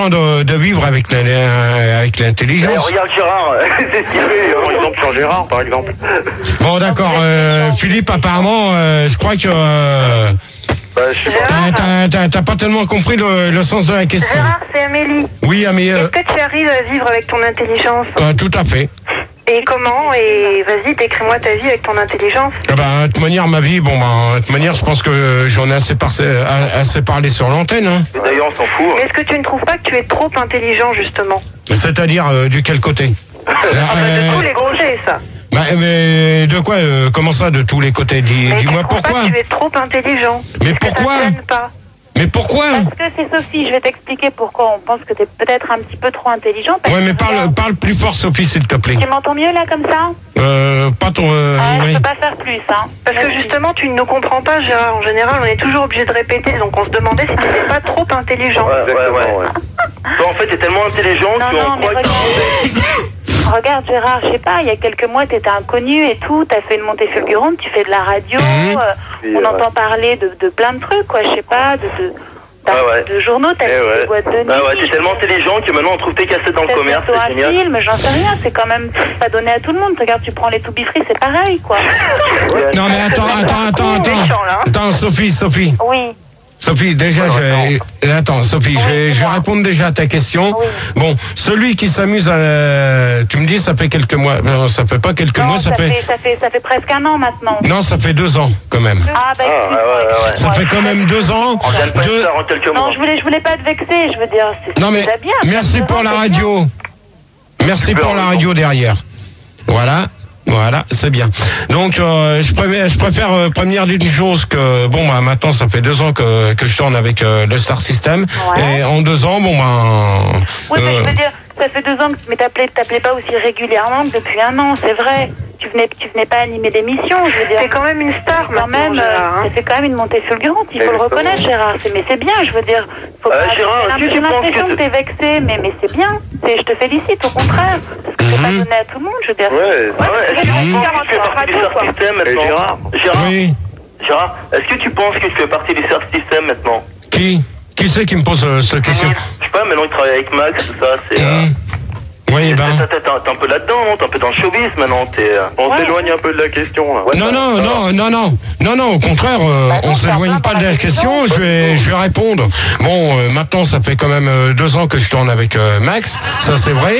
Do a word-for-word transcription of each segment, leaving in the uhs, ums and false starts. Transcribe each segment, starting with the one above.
De, de vivre avec, la, avec l'intelligence. Eh, regarde Gérard, c'est ce qu'il fait, par exemple, sur Gérard, par exemple. Bon, d'accord, euh, Philippe, apparemment, euh, je crois que... Euh, bah, je sais pas. T'as, t'as, t'as pas tellement compris le, le sens de la question. Gérard, c'est Amélie. Oui, Amélie. Euh, Est-ce que tu arrives à vivre avec ton intelligence? euh, Tout à fait. Et comment? Et vas-y, décris-moi ta vie avec ton intelligence. Eh ben, de toute manière, ma vie, bon, ben, de toute manière, je pense que j'en ai assez, par, assez parlé sur l'antenne. Hein. Et d'ailleurs, on s'en fout. Mais est-ce que tu ne trouves pas que tu es trop intelligent, justement? C'est-à-dire, euh, du quel côté? Ah bah, de tous les côtés, ça. Bah, mais de quoi euh, comment ça, de tous les côtés? Dis, Mais dis-moi tu trouves pourquoi. pas que tu es trop intelligent? Mais Est-ce que pourquoi? ça te gêne pas? Mais pourquoi? Parce que c'est Sophie, je vais t'expliquer pourquoi on pense que t'es peut-être un petit peu trop intelligent. Ouais, mais parle, parle plus fort, Sophie, s'il te plaît. Tu m'entends mieux là comme ça? Euh, pas ton... Euh, Ah, oui. je peux pas faire plus, hein. Parce que justement, tu ne nous comprends pas, Gérard. En général, on est toujours obligé de répéter, donc on se demandait si tu n'étais pas trop intelligent. Ouais, ouais, ouais. Toi, en fait, t'es tellement intelligent Non, qu'on non, mais croit que... regarde. Regarde Gérard, je sais pas, il y a quelques mois t'étais inconnu et tout, t'as fait une montée fulgurante, tu fais de la radio, Mmh. euh, Oui, on ouais. entend parler de, de plein de trucs, quoi, je sais pas, de, de, Ouais, ouais. de journaux, t'as Eh fait ouais. des boîtes de nuit. Bah ouais, t'es tellement intelligent que maintenant on trouve tes cassettes dans le peut-être commerce, bientôt c'est un génial. film, j'en sais rien, c'est quand même pas donné à tout le monde. Regarde, tu prends les to be free, c'est pareil, quoi. Non, mais attends, attends, attends, attends. méchant, là. Attends, Sophie, Sophie. Oui. Sophie, déjà, Ouais, je vais... Attends, Sophie, je vais, je vais répondre déjà à ta question. Oui. Bon, celui qui s'amuse à... Tu me dis, ça fait quelques mois. Non, ça fait pas quelques Non, mois, ça, ça, fait... fait... ça fait ça fait presque un an maintenant. Non, ça fait deux ans, quand même. Ah bah Ah, excuse-moi, ouais, ouais, ouais. excuse-moi. Ça fait quand même deux ans. On gagne pas Deux- ça en quelques mois. Non, je voulais je voulais pas te vexer, je veux dire, c'est Non, mais déjà bien. merci Deux pour ans, la c'est radio. Merci Super, pour la oui. radio derrière. Voilà. Voilà, c'est bien. Donc, euh, je préfère, je préfère euh, prévenir d'une chose que, bon, bah, maintenant, ça fait deux ans que, que je tourne avec euh, le Star System. Ouais. Et en deux ans, bon, ben... Oui, mais euh, je veux dire, ça fait deux ans que mais t'appelais t'appelais pas aussi régulièrement que depuis un an, c'est vrai. Tu venais tu venais pas animer d'émission, je veux dire. T'es quand même une star, Quand maintenant, même, Gérard, hein. ça fait quand même une montée fulgurante, il faut le Exactement. reconnaître, Gérard. C'est- Mais c'est bien, je veux dire. Faut Euh, pas- Gérard, j'ai est-ce que tu penses l'impression que que t'es vexé, mais, mais c'est bien. C'est- Je te félicite, au contraire. Parce que c'est pas Mhm. donné à tout le monde, je veux dire. Ouais, ouais. Est-ce que tu Mhm. penses que tu fais partie du Star System maintenant? Gérard, Gérard, oui. Gérard, est-ce que tu penses que tu fais partie du Star System maintenant? Qui Qui c'est qui me pose euh, cette question? Je sais pas, maintenant il travaille avec Max, tout ça, c'est... euh, Mmh. Oui, ben... T'es t'es- t'es un peu là-dedans, non? T'es un peu dans le showbiz maintenant, t'es... euh, On Ouais. s'éloigne un peu de la question, là. Ouais, Non, ça- non, ça va. non, non, non, non, non, au contraire, euh, Bah non, on c'est s'éloigne en pas plein de la dans la question, question. je vais, je vais répondre. Bon, euh, maintenant, ça fait quand même euh, deux ans que je tourne avec euh, Max, ça c'est vrai.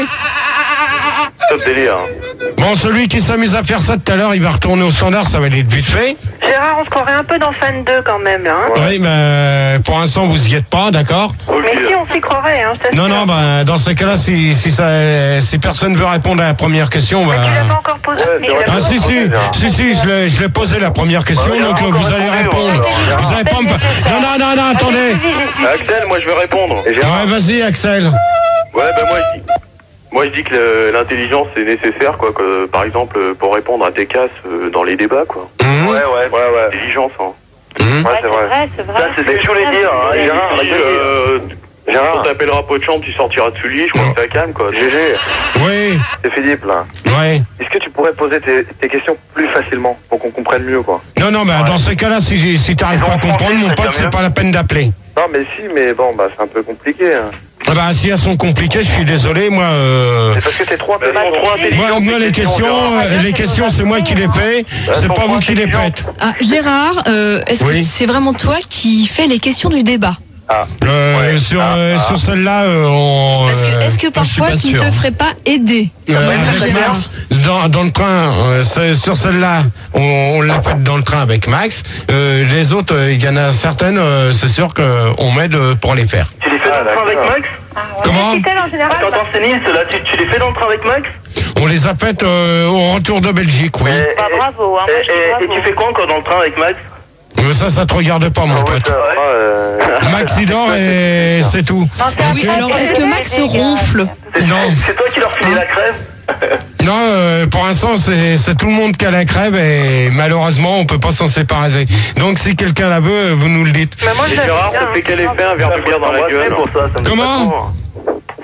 Top délire. Bon, celui qui s'amuse à faire ça tout à l'heure, il va retourner au standard, ça va aller vite fait. Gérard, on se croirait un peu dans Fan deux quand même, là. Hein. Oui, mais pour l'instant, vous y êtes pas, d'accord? Ok. Mais si, on s'y croirait, hein, je t'assure. Non, non, bah, dans ces cas-là, si, si, ça, si personne veut répondre à la première question, bah... Mais tu l'as pas encore posé. Ouais, mais c'est vrai. il a Ah pas si si si si je l'ai je l'ai posé la première question, Ouais, donc il y a euh, encore vous allez répondu, répondre. alors. Vous allez pas me... Non non non non attendez. Axel, moi je vais répondre. Et Gérard, Ouais vas-y Axel. ouais, ben moi je dis... Moi je dis que le- l'intelligence c'est nécessaire, quoi, que, par exemple, pour répondre à tes casses euh, dans les débats, quoi. Mmh. Ouais, ouais, ouais, ouais. L'intelligence, hein. Mmh. Ouais, Ouais, c'est vrai. c'est vrai. Ça, c'est ce que je voulais dire, hein. Gérard, Si, euh, Gérard. quand t'appelleras pot de chambre, tu sortiras de sous le lit, je crois Non. que ça calme, quoi. G G, Oui c'est Philippe là. ouais. Est-ce que tu pourrais poser tes, tes questions plus facilement pour qu'on comprenne mieux quoi? Non non bah dans ces cas-là si j'ai- si t'arrives pas à comprendre mon pote c'est pas la peine d'appeler. Non mais si, mais bon bah c'est un peu compliqué. Hein. Ah bah si elles sont compliquées je suis désolé moi. Euh... C'est parce que t'es trop Mais intelligent. non, trop intelligent. Moi, moi les questions euh, les questions c'est moi qui les fais, c'est pas vous qui les faites. Ah, Gérard, euh, est-ce Oui. que c'est vraiment toi qui fais les questions du débat? Euh, Ouais. sur Ah, euh, ah. sur celle-là euh, on. Est-ce que, euh, est-ce que parfois je suis tu pas ne te sûr. ferais pas aider? Euh, Comme avec Gérard. Max, dans, dans le train, euh, c'est- sur celle-là, on, on l'a faite dans le train avec Max. Euh, les autres, euh, il y en a certaines, euh, c'est sûr qu'on m'aide euh, pour les faire. Tu les fais dans le train avec Max? Comment Quitte-elle en général. Attends, c'est Nice, là, tu, tu les fais dans le train avec Max? On les a faites euh, au retour de Belgique, oui. Et, Bah, bravo, hein, moi, et, je dis et- bravo. et tu fais quoi encore dans le train avec Max? Mais ça, ça te regarde pas, mon pote. Ça, euh, Max, il dort et c'est tout. Non, c'est un Oui, peu- alors est-ce que Max se ronfle? C'est- Non. C'est toi qui leur filais la crève? Non, euh, pour l'instant, c'est c'est tout le monde qui a la crève et malheureusement, on peut pas s'en séparer. Donc, si quelqu'un la veut, vous nous le dites. Mais moi, je Et l'aime Gérard, bien, ça fait hein. quel effet un verre de bière dans la gueule pour ça, ça me Comment fait pas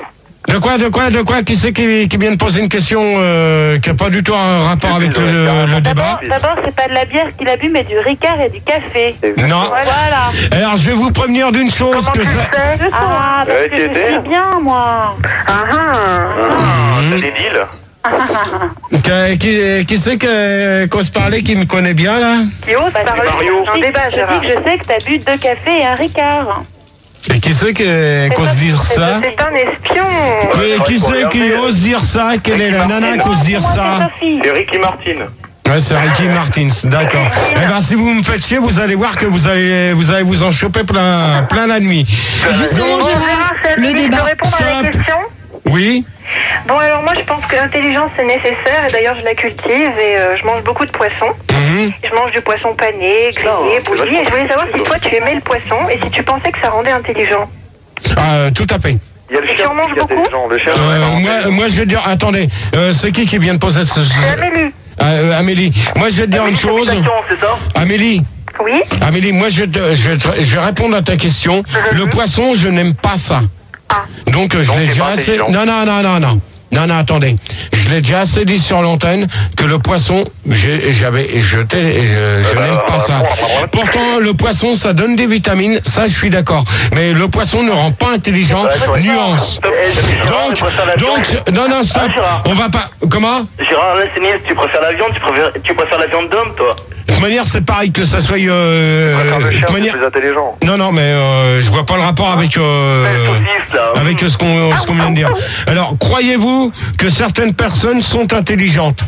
De quoi, de quoi, de quoi? Qui c'est qui, qui vient de poser une question euh, qui n'a pas du tout un rapport avec le, le, le débat? D'abord, c'est pas de la bière qu'il a bu, mais du Ricard et du café. Non. Voilà. Alors, je vais vous prévenir d'une chose. Comment que tu ça... sais Ah, parce Ouais, que tu je étais suis bien, moi. Ah ah. T'as des deals? Qui, qui, qui c'est que- qu'ose parler, qui me connaît bien, là? Qui ose Bah, parler Mario. dans un débat, Je Gérard. dis que je sais que t'as bu deux cafés et un Ricard. Et qui c'est que- qu'ose dire ça? C'est un espion. Qui, qui c'est qui ose dire ça? Quelle est la nana qui ose dire Moi, ça? c'est Sophie. C'est Ricky Martin. Ouais, c'est Ricky Martins, d'accord. Eh ben, si vous me faites chier, vous allez voir que vous allez, vous allez vous en choper plein, plein la nuit. Justement, Bon, Gérard, Gérard, c'est à le lui de débat. répondre à la Stop. question. Oui? Bon, alors moi, je pense que l'intelligence, c'est nécessaire. Et d'ailleurs, je la cultive et euh, je mange beaucoup de poissons. Mhm. Je mange du poisson pané, grillé, c'est bouilli. vachement Et je voulais savoir si cool, toi, tu aimais le poisson et si tu pensais que ça rendait intelligent. Ah, tout à fait. Il y a le Et chien tu en manges qui est beaucoup intelligent. Le chien, Euh, ouais, moi, moi, je vais dire, attendez, euh, c'est qui qui vient de poser ce... C'est Amélie. Ah, euh, Amélie, moi, je vais te dire une chose. C'est ça? Amélie, Oui. Amélie, moi, je, vais te- je, vais te- je vais répondre à ta question. Le poisson, je n'aime pas ça. Ah. Donc, euh, je Donc, l'ai t'es déjà pas assez... intelligent. Non, non, non, non, non. Non, non, attendez. Je l'ai déjà assez dit sur l'antenne que le poisson, j'ai- j'avais jeté, et je, je bah, n'aime pas bah, ça. bon, bah, voilà. Pourtant, le poisson, ça donne des vitamines, ça, je suis d'accord. Mais le poisson ne rend pas intelligent. Ouais, ouais. Nuance. Donc, donc, non, non, stop. Ah, Gérard. On va pas. Comment? Gérard, là, c'est niaise. Tu préfères la viande, tu préfères, tu préfères la viande d'homme, toi? De toute manière, c'est pareil que ça soit. Euh, préfère le de chien, toute c'est manière. plus intelligent. Non, non, mais euh, je vois pas le rapport avec. Euh, La saucisse, là. avec ce qu'on ce qu'on vient de dire. Alors, croyez-vous que certaines personnes sont intelligentes?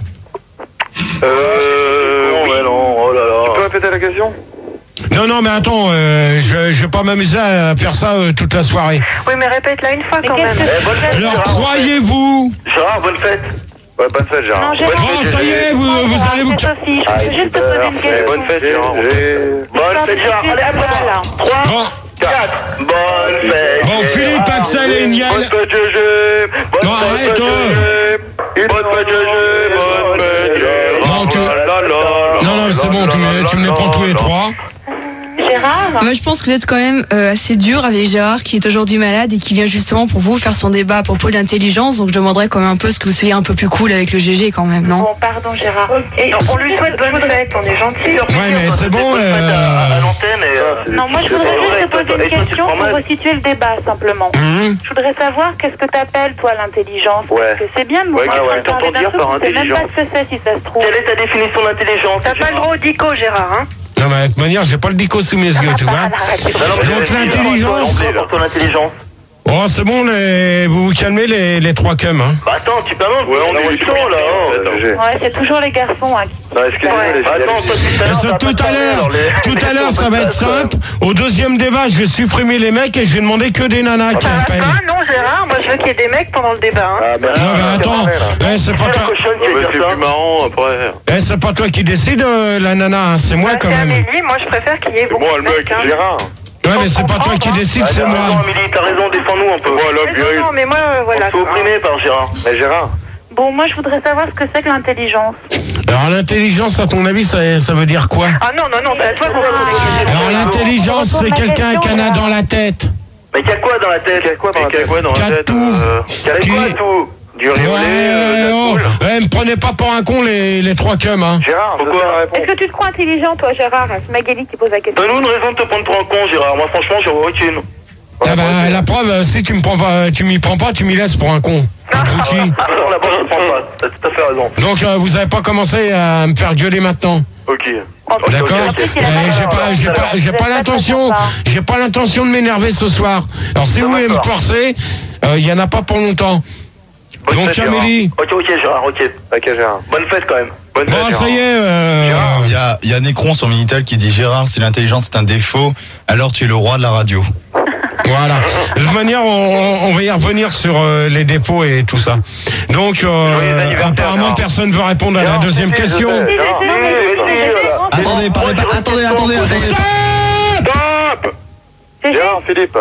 Euh. Non, ouais, non, oh là Tu peux là. répéter la question? Non, non, mais attends, euh, je, je vais pas m'amuser à faire ça euh, toute la soirée. Oui, mais répète-la une fois Mais quand qu'est-ce même. que Eh, bonne fête, Alors, Gérard. croyez-vous? Gérard, bonne fête. Ouais, bonne fête, Gérard. Non, Gérard. Bon, ça y est, vous, vous allez vous... C'est Sophie, je peux juste te poser une Eh, question. bonne fête, Gérard. Bonne fête, Gérard. Allez, à Voilà. trois, Bon, quatre. Bonne fête. Bon, Philippe, Gérard. Axel et Niel. Bonne fête, Gégé. Bonne Non, fête, arrête, Gégé. Bonne fête, Gégé. Bonne fête, Gérard. Non, tu- La, la, la, non, non, c'est bon, tu me, tu me les prends tous les trois. Gérard, Moi, je pense que vous êtes quand même euh, assez dur avec Gérard, qui est aujourd'hui malade et qui vient justement pour vous faire son débat à propos de l'intelligence. Donc, je demanderais quand même un peu ce que vous soyez un peu plus cool avec le G G quand même, non? bon, pardon, Gérard. Et on lui souhaite bonne fête, on est gentil. Ouais, mais c'est bon. Bonne fête à, à Euh... l'antenne et. euh, Non, moi, je voudrais juste te poser une question pour resituer le débat, simplement. hum, Je voudrais savoir qu'est-ce que t'appelles, toi, l'intelligence. Ouais. Parce que c'est bien de me Ouais, parler ouais, d'un truc, t'entends dire par on sait même pas intelligence. ce que c'est, si ça se trouve. Quelle est ta définition d'intelligence? T'as pas le droit au dico, Gérard, hein? Non, mais de toute manière, j'ai pas le dico sous mes yeux, tu vois. Non, non, mais Donc, c'est- l'intelligence- c'est pour ton intelligence. Oh, c'est bon, les... vous vous calmez les, les trois cums, hein. Bah attends, tu peux non, Ouais, on est du temps là. Attends, G G. Ouais, c'est toujours les garçons hein, qui... Non, excusez-moi, Ouais. les filles. Attends, toi, tout à Et l'heure, c'est t'as tout pas à parlé, l'heure, alors, les- tout à l'heure, ça va être simple. Au deuxième débat, je vais supprimer les mecs et je vais demander que des nanas qui Ah, appellent. ah, non, Gérard, moi je veux qu'il y ait des mecs pendant le débat, hein? Ah, bah, Non, mais attends, eh, c'est pas C'est la toi, cochonne qui va dire ça. marrant après. eh, c'est pas toi qui décide, euh, la nana, hein, c'est moi Bah, quand c'est même. Amélie, moi je préfère qu'il y ait beaucoup Moi, de le mec, mecs, hein. Gérard. Ouais, mais c'est pas toi qui décide, Ah, c'est t'as raison, moi. Amélie, t'as raison, défends-nous un peu. Voilà, Mais non, non, mais moi, euh, On voilà. se fait opprimer par Gérard. Mais Gérard, Bon, moi, je voudrais savoir ce que c'est que l'intelligence. Alors l'intelligence, à ton avis, ça, ça veut dire quoi? Ah non, non, non, c'est à toi qu'on pose les questions. Alors l'intelligence, c'est quelqu'un qui en a dans la tête. Mais qu'il y a quoi dans la tête? Qu'il y a quoi dans la Qu'il y a tête quoi dans Qu'il y a la tête? tout. euh, Qu'il y a Qui- quoi tout? Du riolet, Ouais, euh, de la oh, poule. eh, me prenez pas pour un con les, les trois cums, hein. Gérard, je Pourquoi sais la Est-ce réponse. que tu te crois intelligent, toi, Gérard? C'est Magali qui pose la question. Donne-nous une raison de te prendre pour un con, Gérard. Moi, franchement, j'en vois aucune. Ah bah, la preuve, euh, si tu me prends pas, tu m'y prends pas, tu m'y laisses pour un con. Abruti. Ah, non, là-bas, je ne prends pas. T'as tout à fait raison. Donc euh, vous avez pas commencé à me faire gueuler maintenant. Ok. Ok, D'accord. ok, ok, il a Euh, pas J'ai tort. pas, j'ai pas, j'ai pas l'intention, j'ai pas l'intention de m'énerver ce soir. Alors si vous voulez me forcer, il y en a pas pour longtemps. Bonne Donc fête, Gérard. Amélie. Ok, ok, Gérard, ok. Ok, Gérard. Bonne fête quand même. Bonne fête, Bon, Gérard. ça y est. euh, Il y a, il y a Necron sur Minitel qui dit Gérard, si l'intelligence est un défaut, alors tu es le roi de la radio. Voilà. De toute manière, on, on va y revenir sur euh, les dépôts et tout ça. Donc, euh, Joyeux anniversaire, apparemment, Gérard. personne ne veut répondre à la Gérard, deuxième si, si, je question. sais. Gérard. Si, si, voilà. Attendez, parlez pas, attendez, attendez, attendez. Stop. C'est Gérard, Philippe.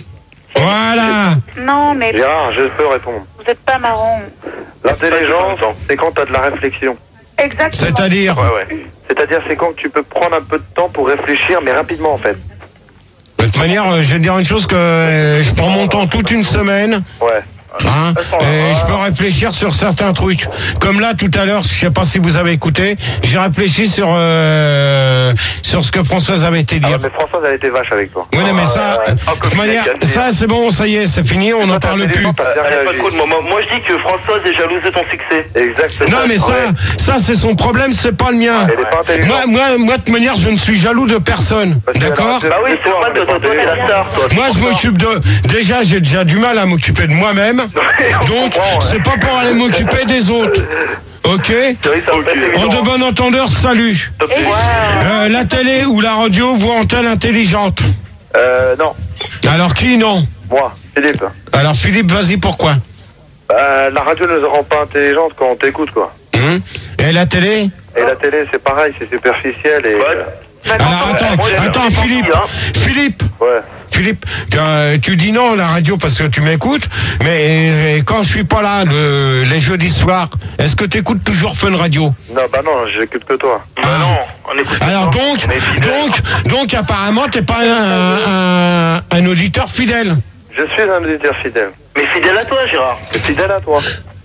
Voilà. Non, mais Gérard, je peux répondre. vous êtes pas marrant. L'intelligence, c'est quand t'as de la réflexion. Exactement. C'est-à-dire. Ouais, ouais. C'est-à-dire, c'est quand tu peux prendre un peu de temps pour réfléchir, mais rapidement en fait. De toute manière, euh, je vais te dire une chose que euh, je prends mon temps toute une semaine Ouais. Hein, et je peux réfléchir sur certains trucs. Comme là, tout à l'heure, je sais pas si vous avez écouté, j'ai réfléchi sur euh, sur ce que Françoise avait été Ah dire. ouais, mais Françoise, elle était vache avec toi. Oui, non, mais ça, ouais. de toute manière, ça c'est bon, ça y est, c'est fini, on n'en parle plus. T'as bien Elle est pas réagi. trop de moi. Moi, moi, je dis que Françoise est jalouse de ton succès. Exactement. Non, mais ça, ça c'est son problème, c'est pas le mien. Elle est pas intelligente. Moi, moi, moi, de toute manière, je ne suis jaloux de personne. Parce que D'accord? elle a- Bah oui, c'est normal de toi, t'es la star, toi. Moi, je m'occupe de. Déjà, j'ai déjà du mal à m'occuper de moi-même. Donc, c'est pas pour aller m'occuper des autres. Ok? C'est vrai que ça me fait En évident. de bon entendeur, salut. Euh, la télé ou la radio vous rend-elle intelligente? Euh, non. Alors qui non? Moi, Philippe. Alors Philippe, vas-y, pourquoi? Euh, la radio ne nous rend pas intelligente quand on t'écoute, quoi. Hum Et la télé? Et la télé, c'est pareil, c'est superficiel et... Ouais. Alors attends, moi, j'ai attends rien Philippe, entendu, hein. Philippe, Ouais. Philippe, euh, tu dis non la radio parce que tu m'écoutes, mais euh, quand je suis pas là le, les jeudis soirs, est-ce que tu écoutes toujours Fun Radio? Non, bah non, j'écoute que toi. Bah non, on écoute. Alors pas. donc, On est fidèles. donc, donc apparemment t'es pas un, un, un auditeur fidèle. Je suis un auditeur fidèle. Mais fidèle à toi, Gérard. Et fidèle à toi.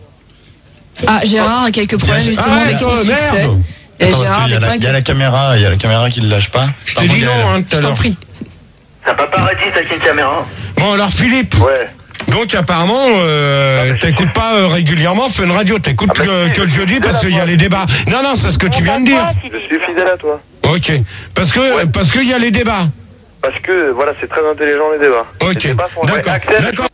Ah, Gérard a quelques problèmes justement Ah, avec son toi, succès. merde. Et Attends, parce Gérard qu'il y a n'est la- pas il y a la caméra, il y a la caméra qui le lâche pas. Je t'ai dit non hein, tout Je à t'en l'heure. prie. T'as pas paradis avec une caméra. Bon alors Philippe, Ouais. donc apparemment euh, t'écoutes pas euh, régulièrement Fun Radio, t'écoutes Ah, bah, que, si, que le je suis jeudi fidèle parce à qu'il y a toi. les débats. Non non, c'est ce que tu viens de dire. Je suis fidèle à toi. Ok, parce que parce qu'il y a les débats. Parce que, voilà, c'est très intelligent les débats. Les Ok, débats sont d'accord, Axel, d'accord.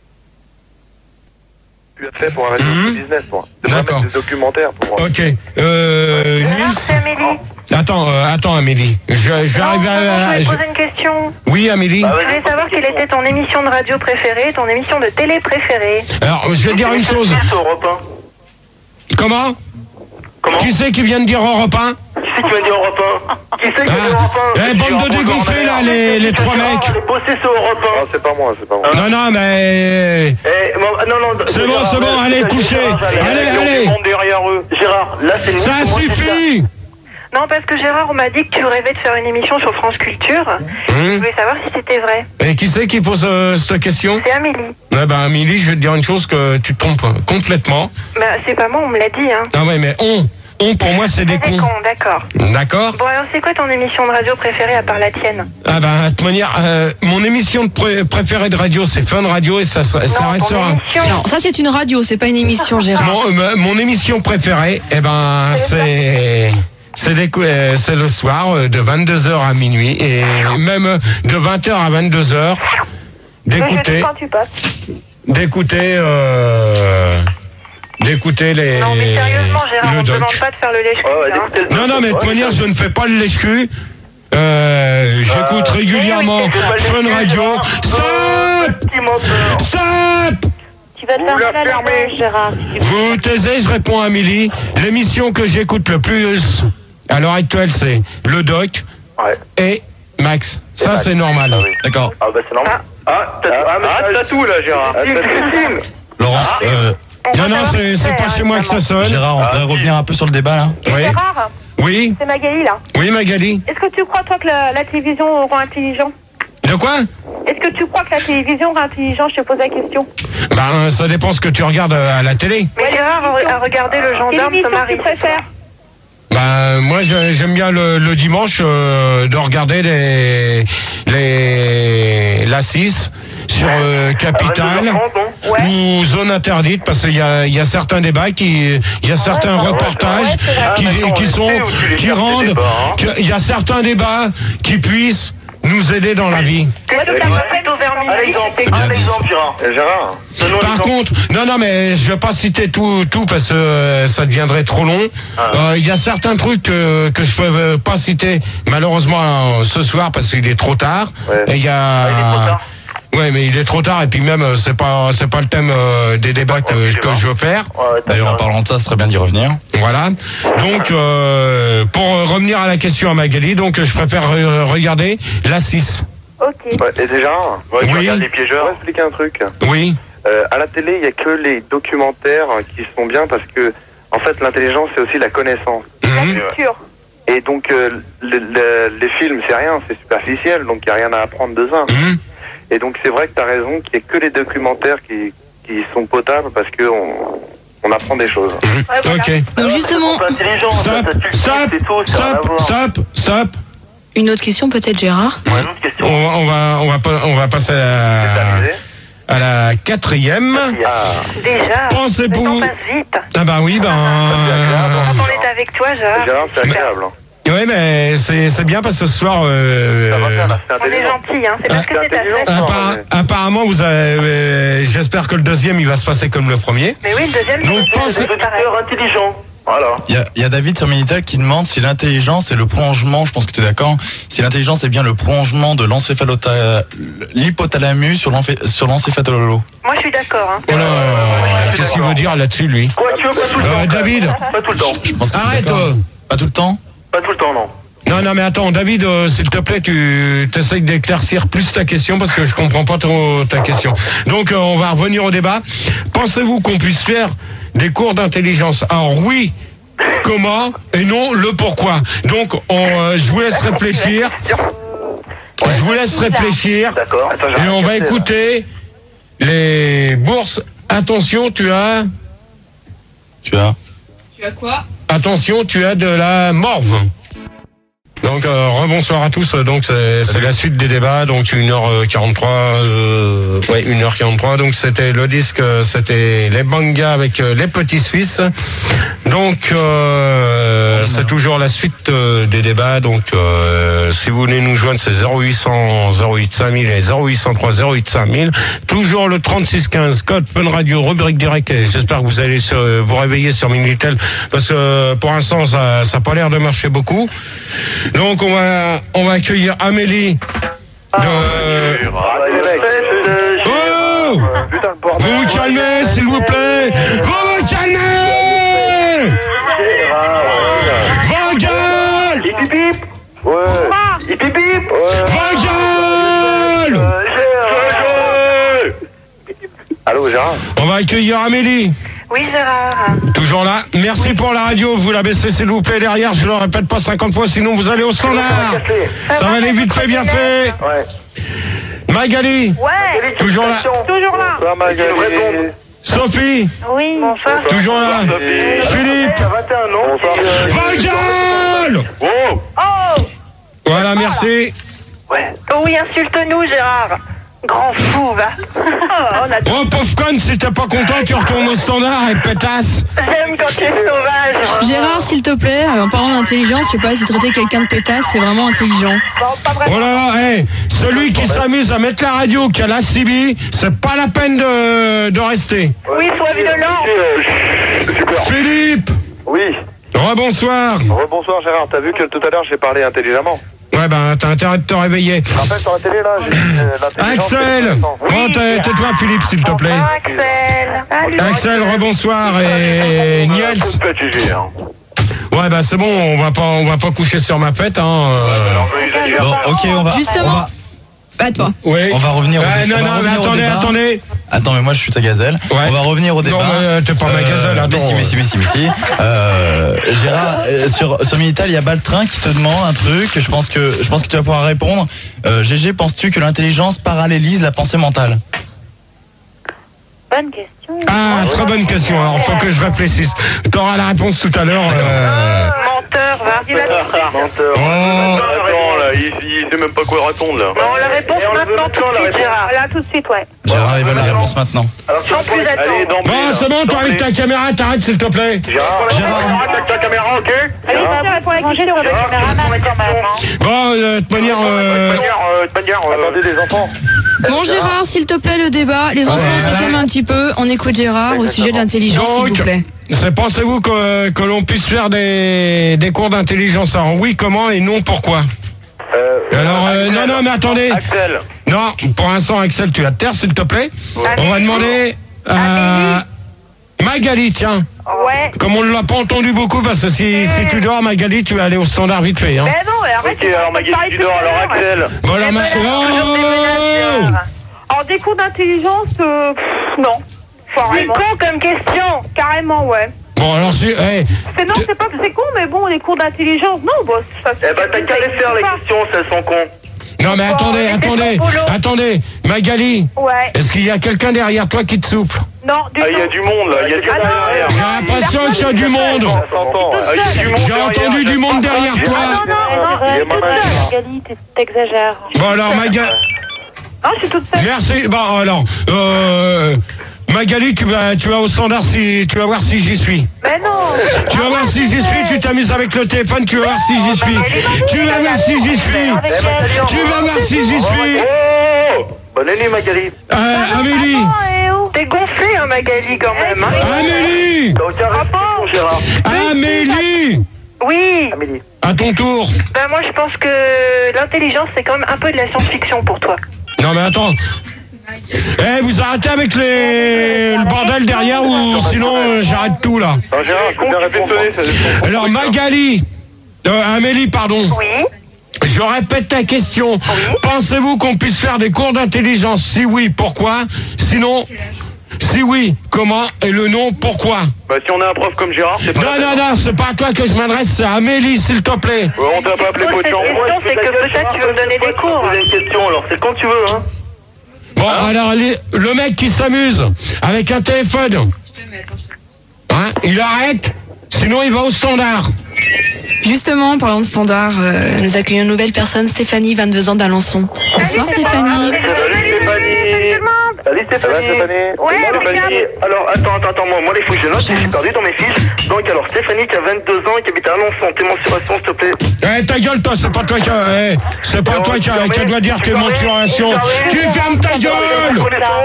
tu as fait pour un radio Mhm. business, moi. De pas D'accord. mettre des documentaires pour moi. Ok, euh, Gérard, Nils. c'est Amélie. Attends, euh, attends Amélie. Je, je vais Non, arriver non, non, à. je je- voulais poser une question. Oui Amélie. Bah, Je vas-y, voulais pose savoir une quelle question. était ton émission de radio préférée, ton émission de télé préférée. Alors je vais dire une chose. Qui c'est Europe un? Comment? Comment? Qui c'est qui vient de dire Europe un? Qui c'est qui m'a dit Europe un? Qui c'est qui a dit Ah, Europe un? eh, bande de dégonflés là, les, les trois mecs. Les bossés sur Europe Non, un. c'est pas moi, c'est pas moi. Non non mais. Eh, non, non, non, C'est bon, Gérard, c'est bon, là, allez, Gérard, couchez. Gérard, Allez, Gérard, allez. ils montent derrière eux. Gérard, là c'est une Ça moi, c'est suffit. Non, parce que Gérard m'a dit que tu rêvais de faire une émission sur France Culture. Je Hum. voulais savoir si c'était vrai. Et qui c'est qui pose euh, cette question? C'est Amélie. Eh ben Amélie, je vais te dire une chose que tu te trompes complètement. Bah, c'est pas moi, on me l'a dit, hein. Ah ouais, mais on, on pour moi c'est des C'est des cons. cons, d'accord. D'accord? Bon, alors c'est quoi ton émission de radio préférée à part la tienne? Ah ben de toute manière, euh, mon émission de pré- préférée de radio, c'est Fun Radio et ça, ça ça Non, ton restera. émission. Non, ça c'est une radio, c'est pas une émission, Gérard. Mon, euh, mon émission préférée, eh ben c'est c'est des cou- euh, c'est le soir euh, de vingt-deux heures à minuit et même euh, de vingt heures à vingt-deux heures Le jeudi d'écouter quand tu passes. d'écouter euh, d'écouter les Non, mais sérieusement, Gérard, le on te doc. demande pas de faire le lèche-cul, Ouais, hein. écoutez le- Non non mais de toute manière je ne fais pas le lèche-cul. Euh, j'écoute régulièrement oui, c'est pas le Fun lèche-cul, Radio. Gérard. Stop! Petit moteur. Stop! Tu vas te Vous fermer la la fermez. latence, Gérard. si tu veux. Vous taisez, je réponds à Amélie. L'émission que j'écoute le plus à l'heure actuelle, c'est Le Doc Ouais. et Max. Ça, Max. c'est normal. Ah oui. D'accord. Ah bah c'est normal. Ah, t'as Ah, ah, mais t'as tout là, Gérard. Ah, t'as tout. Laurent, euh, On Non, veut non, savoir c'est qui c'est pas hein, chez moi que ça évidemment. sonne. Gérard, on Ah, pourrait si. revenir un peu sur le débat là. Oui, Gérard, oui, c'est Magali là. oui, Magali. Est-ce que tu crois toi que la, la télévision rend intelligent? De quoi? Est-ce que tu crois que la télévision rend intelligent? Je te pose la question. Ben, ça dépend ce que tu regardes euh, à la télé. Mais Gérard a regardé le Quelle gendarme émission se marie. tu préfères? Ben, moi, je- j'aime bien le, le dimanche euh, de regarder les, les, la six sur euh, Capital. Ou zone interdite parce qu'il y a, il y a certains débats qui, il y a certains reportages ouais, c'est vrai. qui, Ah, d'accord, qui on sont, sait où tu les qui cherches, ces rendent, débats, hein. que- il y a certains débats qui puissent nous aider dans la vie. Ouais, donc, Ouais. t'as pas fait vers Un minuit, exemple, c'était bien un dit. exemple, Gérard. Euh, Gérard, Donnons un Par exemple. contre, non, non, mais je vais pas citer tout, tout parce que euh, ça deviendrait trop long. Euh, Il y a certains trucs que, que je peux euh, pas citer malheureusement euh, ce soir parce qu'il est trop tard. Ouais. Et il y a. Ah, il est trop tard. Ouais, mais il est trop tard et puis même euh, c'est pas c'est pas le thème euh, des débats que, Ouais, que je veux faire. Ouais, t'as D'ailleurs, en raison. parlant de ça, ce serait bien d'y revenir. Voilà. Donc euh, pour revenir à la question à Magali, donc je préfère euh, regarder la six. Ok. ouais, et déjà, Ouais, tu Oui. regardes les je piégeurs. vais expliquer un truc. Oui. Euh, à la télé, il n'y a que les documentaires qui sont bien parce que, en fait, l'intelligence, c'est aussi la connaissance. Mhm. Culture. Et donc, euh, le- le- les films, c'est rien, c'est superficiel, donc il n'y a rien à apprendre de ça. Mhm. Et donc, c'est vrai que tu as raison qu'il n'y a que les documentaires qui, qui sont potables parce que on, on apprend des choses. Mmh. Ouais, voilà. Ok. Donc justement, Stop, stop, stop, stop, stop. une autre question peut-être Gérard. Ouais, une autre question. On, va- on va, on va, pas- on va passer à, à la quatrième. Déjà. Pensez le temps pour. passe vite. Ah bah oui, ben. Quand on est avec toi, Gérard. Gérard, c'est agréable. Oui, mais c'est c'est bien parce que ce soir. euh, Ça va faire, là, c'est On est intelligent. gentil, hein. C'est parce que Ah, c'est ta fête. appara- apparemment, vous avez. euh, J'espère que le deuxième, il va se passer comme le premier. Mais oui, le deuxième, Donc, c'est pensez- c'est pareil. intelligent. Voilà. Il y a, il y a David sur Minitel qui demande si l'intelligence est le prolongement, je pense que tu es d'accord, si l'intelligence est bien le prolongement de l'encéphalota- l'hypothalamus sur l'enphé- sur l'encéphalolo. Moi, je suis d'accord, hein. Oh là, qu'est-ce qu'il veut dire là-dessus, lui? Quoi, tu veux pas tout le Euh, temps David. Pas tout le temps. Je pense que tu es Arrête, d'accord. euh. Pas tout le temps. Pas tout le temps, non. Non, non, mais attends, David, euh, s'il te plaît, tu essayes d'éclaircir plus ta question parce que je comprends pas trop ta question. Donc, euh, on va revenir au débat. Pensez-vous qu'on puisse faire des cours d'intelligence? Alors oui, comment et non le pourquoi. Donc, on, euh, je vous laisse réfléchir. Je vous laisse réfléchir. D'accord. Attends, Et on va écouter les bourses. Attention, tu as... Tu as. Tu as quoi? Attention, tu as de la morve. Donc euh, rebonsoir à tous, donc c'est c'est la suite des débats, donc une heure quarante-trois, euh, ouais, une heure quarante-trois, donc c'était le disque, euh, c'était les Bangas avec euh, les Petits Suisses. Donc euh, c'est toujours la suite euh, des débats, donc euh, si vous voulez nous joindre, c'est zéro huit cent zéro huit cinq mille et zéro huit cent trois zéro huit cinq mille, toujours le trente-six quinze, code Fun Radio, rubrique direct, et j'espère que vous allez se, vous réveiller sur Minitel, parce que pour l'instant ça ça a pas l'air de marcher beaucoup. Donc on va on va accueillir Amélie de... Oh, Putain, le bordel. vous vous calmez s'il vous plaît. Vous vous calmez. Vos gueules. Hip hip hip. Ouais. Hip hip hip. Vos gueules. Allô, Gérard? On va accueillir Amélie. Oui, Gérard. Toujours là. Merci pour la radio. Vous la baissez s'il vous plaît derrière. Je le répète pas cinquante fois, sinon vous allez au standard. Ça va aller vite fait, bien fait. Ouais. Magali. Ouais. Toujours là. Toujours là. Ça, Magali. Sophie. Oui. Bonsoir. Toujours là. Philippe. vingt et un ans. Bonsoir. Vos gueules. Oh. Oh. Voilà, merci. Ouais. Oh oui, insulte-nous, Gérard. Grand fou, va. On a... Oh, pauvre conne, si t'es pas content, tu retournes au standard et pétasse. J'aime quand tu es sauvage. Gérard, s'il te plaît, en parlant d'intelligence, je sais pas si traiter quelqu'un de pétasse, c'est vraiment intelligent. Bon, pas vraiment. Oh là là, hey, celui qui s'amuse à mettre la radio, qui a la C B, c'est pas la peine de, de rester. Oui, sois violent. Super. Philippe. Oui. Rebonsoir. Rebonsoir, Gérard. T'as vu que tout à l'heure, j'ai parlé intelligemment? Ouais, ben, t'as intérêt de te réveiller. Tu te rappelles sur la télé, là? J'ai dit, euh, l'intelligence, c'est Axel. intéressant. Bon, tais- tais-toi, Philippe, s'il te plaît. Axel. Salut. Axel, rebonsoir. Et Niels. Ouais, bah, c'est bon, on va pas, on va pas coucher sur ma fête, hein. euh. Bon, ok, on va. Justement. On va, À toi. Oui. on va revenir au, Ouais, dé- non, on va non, mais revenir au attendez, débat. attendez. Attends, mais moi je suis ta gazelle. Ouais. On va revenir au débat. Non, mais, euh, t'es pas ma gazelle, attends. Mais si, mais si, mais si, mais si. Euh, Gérard, euh, sur, sur Minitel, il y a Baltrin qui te demande un truc. Je pense que, je pense que tu vas pouvoir répondre. Euh, G G, penses-tu que l'intelligence parallélise la pensée mentale? Bonne question. Ah, très bonne question. Alors, faut que je réfléchisse. T'auras la réponse tout à l'heure. euh. Menteur, va. Dis-la tout de suite. Menteur. Oh. Attends, là, il, il sait même pas quoi répondre, là. Bon, la réponse maintenant, tout de suite, Gérard. Là, tout de suite, ouais. Gérard, il veut la réponse maintenant. Sans plus Allez, attendre. d'emblée. Bon, c'est bon, toi avec ta caméra, t'arrêtes s'il te plaît. Gérard, Gérard. avec ta caméra, ok? Allez, ça va pour la coucher sur le caméraman quand même. hein. Bon, euh, de toute manière, De euh, toute manière, euh, de toute manière, euh, Attendez, les enfants. Bon, Gérard, s'il te plaît, le débat. Les enfants, Ouais. se calment un petit peu. On écoute Gérard au sujet de l'intelligence, s'il Donc, vous plaît. c'est pensez-vous que, que l'on puisse faire des, des cours d'intelligence? Alors oui, comment et non, pourquoi? Euh, Alors, euh, non, non, mais attendez. Axel. Non, pour l'instant, Axel, tu la terre, s'il te plaît. On va demander à Magali, tiens. Ouais. Comme on ne l'a pas entendu beaucoup, parce que si, si tu dors, Magali, tu vas aller au standard vite fait. Hein. Mais non, mais arrête. Ok, alors Magali, tu dors, alors Axel. Bon, alors, Eh Ma- ben, toujours des menaces, Oh Gérard. Alors, des cours d'intelligence, euh, pff, non. C'est con comme question. Carrément, ouais. Bon, alors, si, hey, C'est non, c'est pas que c'est con, mais bon, les cours d'intelligence, non, bon, ça se Eh ben, t'as qu'à les faire, les questions, si elles sont cons. non, mais Oh, attendez, mais c'est attendez, ton boulot. attendez, Magali, Ouais. est-ce qu'il y a quelqu'un derrière toi qui te souffle? Non, du Ah, il y a du monde là, il y a du monde derrière. J'ai l'impression qu'il y a du monde. Ah, il y a du monde J'ai entendu derrière. du monde derrière Ah toi. non, non, non, Il est mon âge. Magali, t'exagères. Bon alors Magali, non, je suis toute seule. merci. Bon alors, euh, Magali, tu vas, tu vas au standard si, tu vas voir si j'y suis. Mais non. Tu vas voir si j'y suis. Tu t'amuses avec le téléphone. Tu vas voir si j'y suis. Tu vas voir si j'y suis. Tu vas voir si j'y suis. Oh, bonne année Magali. Euh, Amélie, T'es gonflé, hein, Magali, quand même. Hein. Amélie, T'as aucun respect pour Gérard. Amélie. Oui. Amélie. À ton tour. Ben moi, je pense que l'intelligence, c'est quand même un peu de la science-fiction pour toi. Non mais attends. Eh, vous arrêtez avec les... le bordel derrière ou sinon euh, j'arrête tout là. Non, Gérard, je peux bien répondre. Alors Magali, euh, Amélie pardon, Oui. je répète ta question. Pensez-vous qu'on puisse faire des cours d'intelligence? Si oui, pourquoi? Sinon, si oui, comment? Et le non, pourquoi? Bah, si on a un prof comme Gérard, c'est pas. Non, non, non, c'est pas à toi que je m'adresse, c'est à Amélie s'il te plaît. Ouais, on t'a pas appelé Pose cette Potian. question, c'est que peut-être tu veux me donner des cours. J'ai une question alors, c'est quand tu veux, hein. Bon, alors les- le mec qui s'amuse avec un téléphone, hein, il arrête, sinon il va au standard. Justement, en parlant de standard, euh, nous accueillons une nouvelle personne, Stéphanie, vingt-deux ans d'Alençon. Bonsoir Stéphanie. Salut Stéphanie. Salut Stéphanie. Ouais, Moi, regarde. Stéphanie. Alors, attends, attends, attends, moi, moi, les fous que je note, je suis perdu dans mes fiches. Donc, alors, Stéphanie qui a vingt-deux ans et qui habite à Alençon. Tes mensurations, s'il te plaît. Eh, ta gueule, toi, c'est pas toi qui a, eh, c'est pas toi qui a, qui doit dire tes mensurations. Tu fermes ta gueule!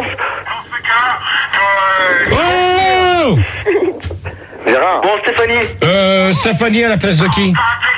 Oh! Gérard. Bon, Stéphanie. Euh, Stéphanie à la place de qui?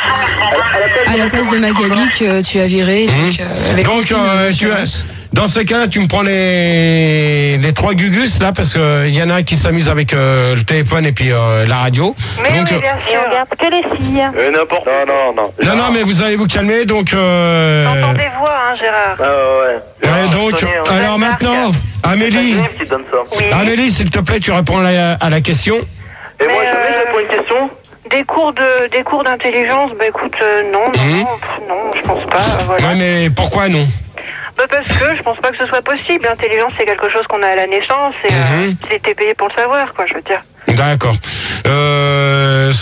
À la place de Magali que tu as viré. Donc, euh, avec Donc, aucune euh, tu as, assurance. dans ces cas-là, tu me prends les, les trois gugus, là, parce qu'il y en a un qui s'amuse avec euh, le téléphone et puis euh, la radio. Mais Donc, oui, euh, bien Et on sûr. regarde que les filles. Euh, n'importe. Non, non, non. non, non, mais vous allez vous calmer, donc... Euh, T'entends des voix, hein, Gérard. Ah, ouais. ouais, donc, Sonny, hein. alors maintenant, Amélie, Sonny qui te donne ça. Oui. Amélie, s'il te plaît, tu réponds à la, à la question. Et moi, Mais, jamais euh, je réponds une question. Des cours de, des cours d'intelligence, bah écoute, euh, non, non, Mhm. non, pff, non, je pense pas, euh, voilà. Ouais, mais pourquoi non? Bah parce que je pense pas que ce soit possible. L'intelligence, c'est quelque chose qu'on a à la naissance et euh, Mhm. c'était payé pour le savoir, quoi, je veux dire. D'accord. Euh,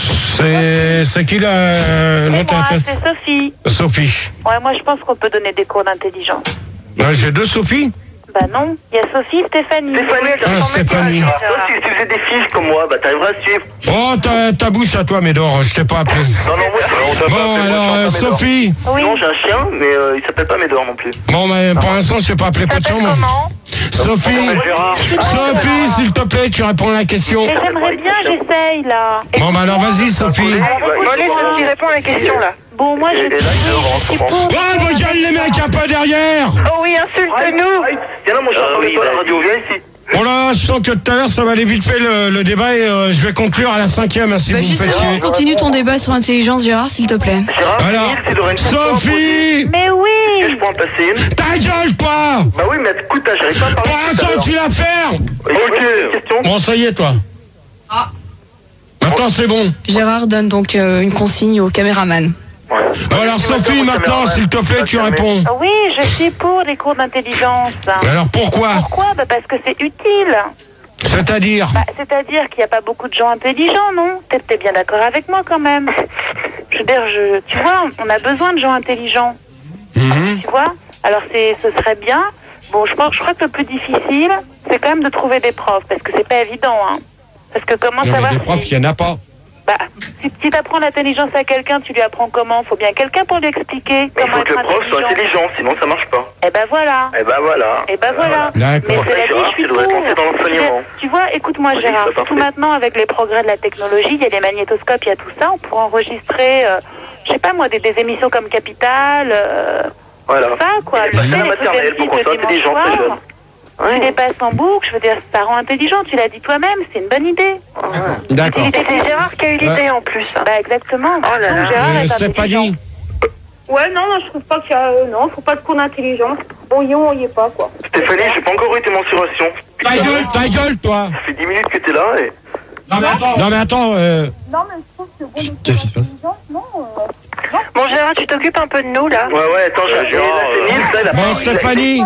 c'est, c'est qui la, Et l'autre moi, appelle? c'est Sophie. Sophie. Ouais, moi, je pense qu'on peut donner des cours d'intelligence. Ouais, j'ai deux Sophie. Bah non, il y a Sophie, Stéphanie. Stéphanie, Ah, t'arrives Stéphanie. Toi, si tu faisais des fiches comme moi, bah t'arriveras à suivre. Oh, ta, ta bouche à toi, Médor, je t'ai pas appelé. Non, non, moi, on t'a pas Bon, appelé, moi, alors, je euh, suis pas Médor. Sophie. Oui. Non, j'ai un chien, mais euh, il s'appelle pas Médor non plus. Bon, mais pour l'instant, je t'ai pas appelé Ça s'appelle Potian, moi. comment? Sophie. Gérard. Sophie, s'il te plaît, tu réponds à la question. Mais j'aimerais bien, j'essaye, là. Bon, bah alors, vas-y, Sophie. Bon, laisse, j'y réponds à la question, là. Bon, moi, Et, je et là, il rentre. suis pour. Oh, vos gueules, les mecs, un peu derrière. Oh oui, insulte-nous. Viens là, mon cher, parle toi à la radio, viens ici. Bon là, je sens que tout à l'heure, ça va aller vite fait le, le débat et euh, je vais conclure à la cinquième, hein, si Bah, vous me faites justement, chier. continue ton débat sur l'intelligence, Gérard, s'il te plaît. Gérard, Alors, Philippe, c'est Lorraine Castor, Sophie. Mais Est-ce que oui. je peux en passer une? Ta gueule, toi. Bah oui, mais écoute, j'arrive pas à parler. Pour l'instant, tu la fermes. Ok. Question. Bon, ça y est, toi. Ah. Maintenant, c'est bon. Gérard donne donc euh, une consigne au caméraman. Ouais. Bon, alors, Sophie, maintenant, s'il te plaît, tu réponds. Oui, je suis pour les cours d'intelligence. Alors, pourquoi? Pourquoi? Bah parce que c'est utile. C'est-à-dire? Bah, c'est-à-dire qu'il n'y a pas beaucoup de gens intelligents, non? T'es t'es bien d'accord avec moi quand même. Je veux dire, je, tu vois, on a besoin de gens intelligents, Mhm. tu vois. Alors c'est, ce serait bien. Bon, je pense, je crois que le plus difficile, c'est quand même de trouver des profs, parce que c'est pas évident, hein. Parce que comment Non, savoir mais des profs, si, il n'y en a pas. bah, si, si t'apprends l'intelligence à quelqu'un, tu lui apprends comment? Faut bien quelqu'un pour lui expliquer Mais il comment faut que être le prof soit intelligent. intelligent, sinon ça marche pas. Eh ben voilà. Et ben voilà. Et ben voilà. D'accord. Mais c'est la vie, Gérard, je suis tu devrais pour. te lancer dans l'enseignement. Tu vois, écoute-moi Oui, Gérard, c'est parfait. tout maintenant avec les progrès de la technologie, il y a les magnétoscopes, il y a tout ça, on pourrait enregistrer, euh, je sais pas moi, des, des émissions comme Capital, euh, Voilà. ça quoi. Et Tu passer sais, à la les trucs maternelle M pour six qu'on le soit dimanche intelligent, soir, très jeune. Tu les passes en boucle, je veux dire, ça rend intelligent, tu l'as dit toi-même, c'est une bonne idée. D'accord. Et c'est Gérard qui a eu l'idée en plus. Bah exactement. Oh là là. Donc, Gérard Euh, est c'est pas intelligent. dit. Ouais, non, non, je trouve pas qu'il y a. euh, non, faut pas de cours d'intelligence. Bon, y on y est pas, quoi. Stéphanie, j'ai pas encore eu tes mensurations. Ta gueule, ta gueule, toi. Ça fait dix minutes que t'es là et... Non, mais attends. Non, mais attends. euh, Non, mais je trouve que bon, les cours Qu'est-ce qui se passe d'intelligence, non. euh, Bon, Gérard, tu t'occupes un peu de nous, là. Ouais, ouais, attends, j'ai... Gérard, là, c'est Nils, là, il a Bon, pas- Stéphanie. c'est ça,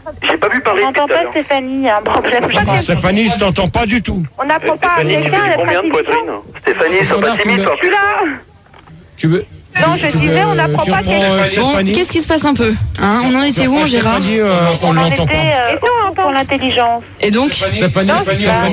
J'ai pas vu parler On depuis n'entend tout à pas l'heure. Stéphanie, il y a un problème. je crois. Stéphanie, je t'entends pas du tout. On n'apprend pas à Stéphanie, tu quelqu'un fais d'être combien de intelligent. poitrine Stéphanie, sois Regarde, pas timide, tu toi. Je suis là. Tu veux Non, je tu disais, veux- on n'apprend tu pas reprends, quelqu'un. euh, Bon, Stéphanie qu'est-ce qui se passe un peu hein? On en était où, Gérard? Stéphanie, euh, on On en l'entend était pas. euh, Et toi, on entend pour l'intelligence. Et donc Stéphanie, Non, Stéphanie, je- Stéphanie,